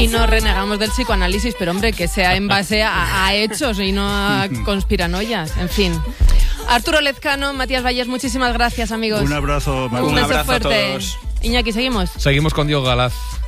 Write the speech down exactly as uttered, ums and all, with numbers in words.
Y no renegamos del psicoanálisis, pero hombre, que sea en base a, a hechos y no a conspiranoias. En fin. Arturo Lezcano, Matías Vallés, muchísimas gracias, amigos. Un abrazo, Matías. Un beso Un abrazo fuerte. a todos. Iñaki, ¿seguimos? Seguimos con Diego Galaz.